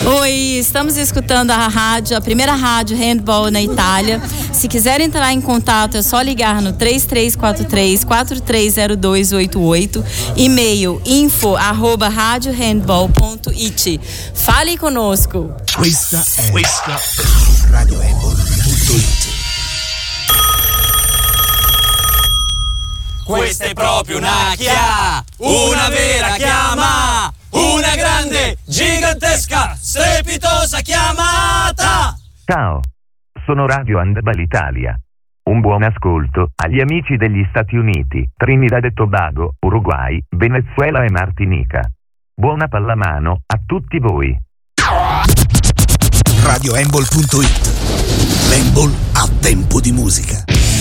Oi, estamos escutando a rádio, a primeira rádio handball na Itália. Se quiser entrar em contato, é só ligar no 3343-430288, e-mail info@radiohandball.it. Fale conosco. Questa è radiohandball.it. Questa è proprio una vera chiama, una grande, gigantesca, strepitosa chiamata! Ciao, sono Radio Handball Italia. Un buon ascolto agli amici degli Stati Uniti, Trinidad e Tobago, Uruguay, Venezuela e Martinica. Buona pallamano a tutti voi. radiohandball.it. L'handball a tempo di musica.